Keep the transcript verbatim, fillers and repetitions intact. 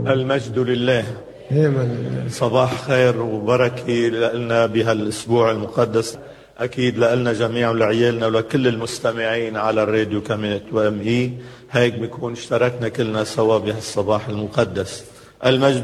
المجد لله. صباح خير وبركة لنا بهالأسبوع المقدس، أكيد لنا جميعا ولعيالنا ولكل المستمعين على الراديو كمان وام اي. هيك بيكون اشتركنا كلنا سوا بهالصباح المقدس. المجد